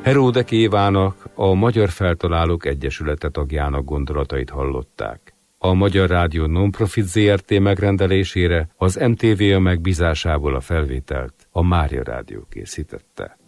Heródek Évának, a Magyar Feltalálók Egyesülete tagjának gondolatait hallották. A Magyar Rádió Nonprofit Zrt. Megrendelésére az MTV megbízásából a felvételt a Mária Rádió készítette.